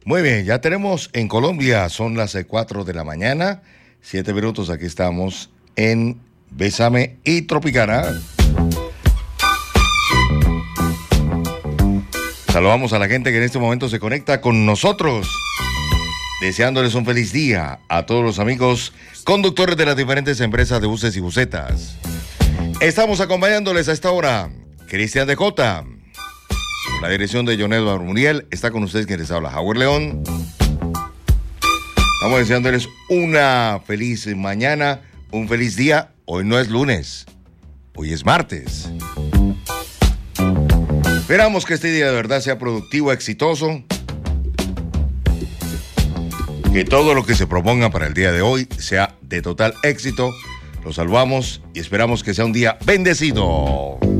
Muy bien, ya tenemos en Colombia, son las 4 de la mañana, 7 minutos, aquí estamos en Bésame y Tropicana. Saludamos a la gente que en este momento se conecta con nosotros, deseándoles un feliz día a todos los amigos conductores de las diferentes empresas de buses y busetas. Estamos acompañándoles a esta hora, Cristian de Cota. La dirección de John Edward Muriel, está con ustedes quien les habla, Howard León. Estamos deseándoles una feliz mañana, un feliz día. Hoy no es lunes, hoy es martes. Esperamos que este día de verdad sea productivo, exitoso. Que todo lo que se proponga para el día de hoy sea de total éxito. Los saludamos y esperamos que sea un día bendecido.